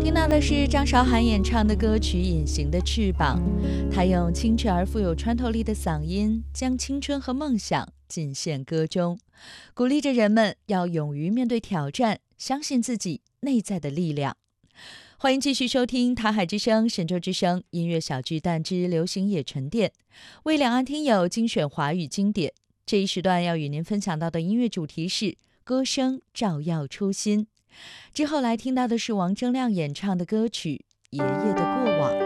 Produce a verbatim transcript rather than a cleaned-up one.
听到的是张韶涵演唱的歌曲《隐形的翅膀》，她用清澈而富有穿透力的嗓音，将青春和梦想尽献歌中，鼓励着人们要勇于面对挑战，相信自己内在的力量。欢迎继续收听台海之声、神州之声音乐小巨蛋之流行野沉淀，为两岸听友精选华语经典。这一时段要与您分享到的音乐主题是歌声照耀初心。之后来听到的是王铮亮演唱的歌曲《爷爷的过往》。